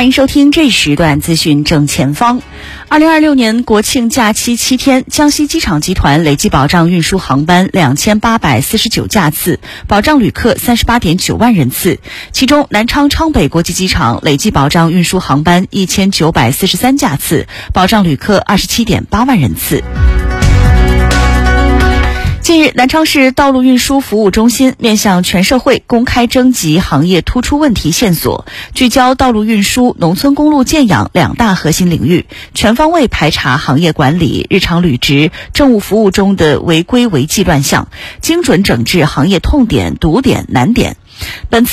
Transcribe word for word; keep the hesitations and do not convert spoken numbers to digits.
欢迎收听这时段资讯正前方。二零二六年国庆假期七天，江西机场集团累计保障运输航班两千八百四十九架次，保障旅客三十八点九万人次。其中，南昌昌北国际机场累计保障运输航班一千九百四十三架次，保障旅客二十七点八万人次。近日，南昌市道路运输服务中心面向全社会公开征集行业突出问题线索，聚焦道路运输、农村公路建养两大核心领域，全方位排查行业管理、日常履职、政务服务中的违规违纪乱象，精准整治行业痛点、堵点、难点。本次